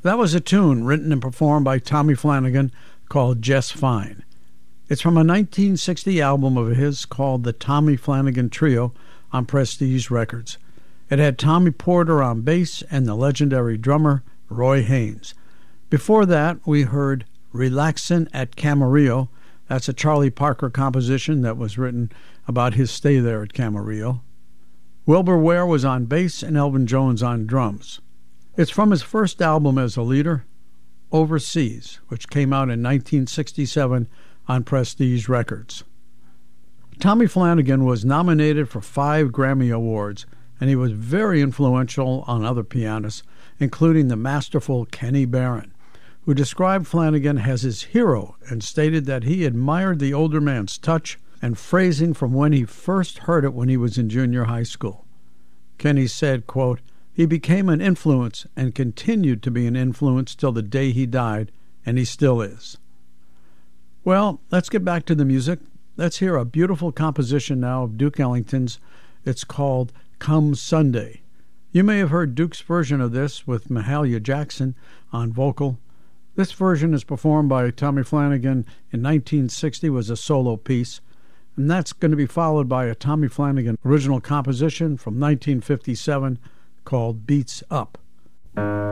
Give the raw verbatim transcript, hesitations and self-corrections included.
That was a tune written and performed by Tommy Flanagan called Just Fine. It's from a nineteen sixty album of his called the Tommy Flanagan Trio on Prestige Records. It had Tommy Porter on bass and the legendary drummer Roy Haynes. Before that, we heard Relaxin' at Camarillo. That's a Charlie Parker composition that was written about his stay there at Camarillo. Wilbur Ware was on bass and Elvin Jones on drums. It's from his first album as a leader, Overseas, which came out in nineteen sixty-seven on Prestige Records. Tommy Flanagan was nominated for five Grammy Awards, and he was very influential on other pianists, including the masterful Kenny Barron, who described Flanagan as his hero and stated that he admired the older man's touch and phrasing from when he first heard it when he was in junior high school. Kenny said, quote, "He became an influence and continued to be an influence till the day he died, and he still is." Well, let's get back to the music. Let's hear a beautiful composition now of Duke Ellington's. It's called Come Sunday. You may have heard Duke's version of this with Mahalia Jackson on vocal. This version is performed by Tommy Flanagan in nineteen sixty, was a solo piece, and that's going to be followed by a Tommy Flanagan original composition from nineteen fifty-seven called Beats Up.